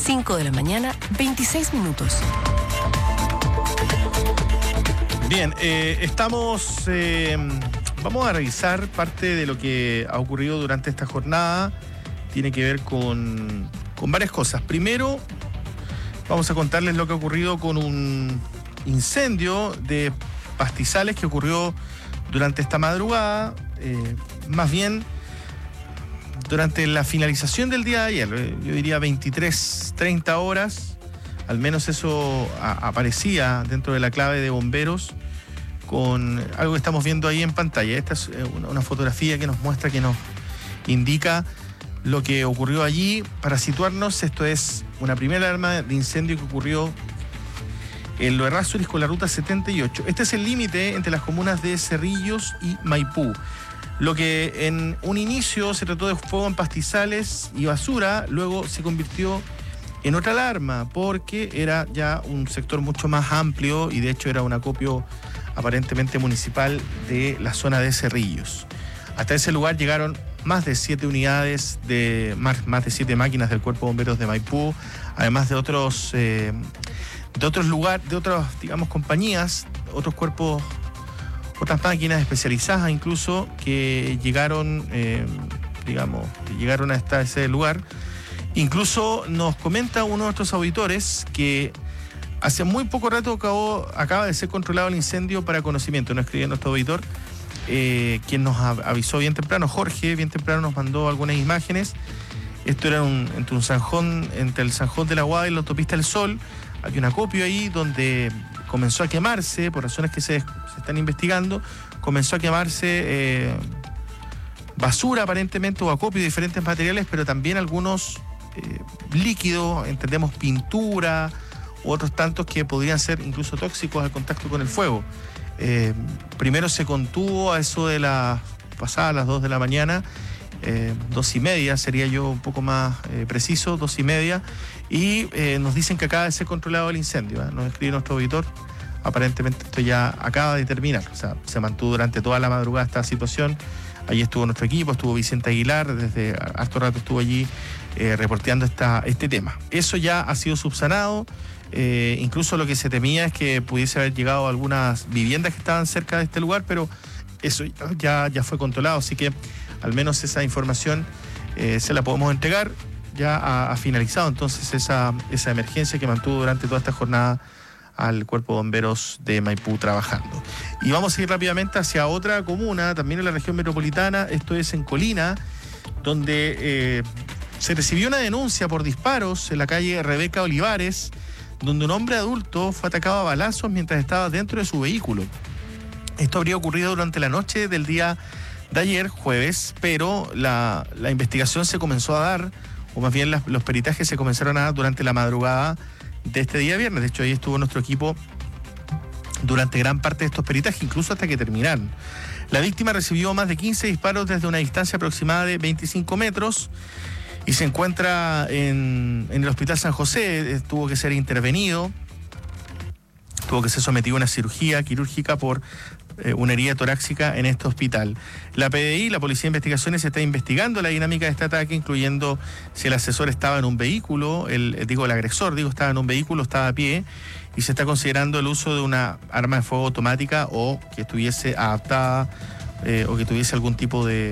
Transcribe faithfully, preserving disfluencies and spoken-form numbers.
cinco de la mañana, veintiséis minutos. Bien, eh, estamos... Eh, vamos a revisar parte de lo que ha ocurrido durante esta jornada. Tiene que ver con, con varias cosas. Primero, vamos a contarles lo que ha ocurrido con un incendio de pastizales que ocurrió durante esta madrugada. Eh, más bien, durante la finalización del día de ayer, yo diría veintitrés, treinta horas, al menos eso a, aparecía dentro de la clave de bomberos, con algo que estamos viendo ahí en pantalla. Esta es una, una fotografía que nos muestra, que nos indica lo que ocurrió allí. Para situarnos, esto es una primera alarma de incendio que ocurrió en Lo Errázuriz con la ruta setenta y ocho. Este es el límite entre las comunas de Cerrillos y Maipú. Lo que en un inicio se trató de fuego en pastizales y basura, luego se convirtió en otra alarma, porque era ya un sector mucho más amplio y de hecho era un acopio aparentemente municipal de la zona de Cerrillos. Hasta ese lugar llegaron más de siete unidades, de más, más de siete máquinas del Cuerpo de Bomberos de Maipú, además de otros, eh, de otros lugares, de otras, digamos, compañías, otros cuerpos, otras máquinas especializadas incluso, que llegaron, eh, digamos, que llegaron hasta ese lugar. Incluso nos comenta uno de nuestros auditores que hace muy poco rato acabó, acaba de ser controlado el incendio para conocimiento. Nos escribió nuestro auditor, eh, quien nos avisó bien temprano. Jorge, bien temprano nos mandó algunas imágenes. Esto era un, entre un zanjón, entre el zanjón de la Guada y la autopista del Sol. Hay un acopio ahí donde comenzó a quemarse, por razones que se, se están investigando, comenzó a quemarse eh, basura aparentemente, o acopio de diferentes materiales, pero también algunos eh, líquidos, entendemos pintura, u otros tantos que podrían ser incluso tóxicos al contacto con el fuego. Eh, primero se contuvo a eso de las pasadas las dos de la mañana, eh, dos y media, sería yo un poco más eh, preciso, dos y media, y eh, nos dicen que acaba de ser controlado el incendio, ¿eh? Nos escribe nuestro auditor, aparentemente esto ya acaba de terminar, o sea, se mantuvo durante toda la madrugada esta situación. Allí estuvo nuestro equipo, estuvo Vicente Aguilar, desde harto rato estuvo allí eh, reporteando esta, este tema. Eso ya ha sido subsanado. Eh, incluso lo que se temía es que pudiese haber llegado a algunas viviendas que estaban cerca de este lugar, pero eso ya, ya fue controlado, así que al menos esa información eh, se la podemos entregar. Ya ha, ha finalizado entonces esa, esa emergencia que mantuvo durante toda esta jornada al Cuerpo de Bomberos de Maipú trabajando. Y vamos a ir rápidamente hacia otra comuna, también en la región metropolitana. Esto es en Colina, donde eh, se recibió una denuncia por disparos en la calle Rebeca Olivares, donde un hombre adulto fue atacado a balazos mientras estaba dentro de su vehículo. Esto habría ocurrido durante la noche del día de ayer, jueves, pero la, la investigación se comenzó a dar, o más bien las, los peritajes se comenzaron a dar durante la madrugada de este día viernes. De hecho, ahí estuvo nuestro equipo durante gran parte de estos peritajes, incluso hasta que terminaron. La víctima recibió más de quince disparos desde una distancia aproximada de veinticinco metros, y se encuentra en, en el Hospital San José. Tuvo que ser intervenido, tuvo que ser sometido a una cirugía quirúrgica por eh, una herida torácica en este hospital. La P D I, la Policía de Investigaciones, está investigando la dinámica de este ataque, incluyendo si el asesor estaba en un vehículo, el, digo, el agresor, digo, estaba en un vehículo, estaba a pie, y se está considerando el uso de una arma de fuego automática o que estuviese adaptada eh, o que tuviese algún tipo de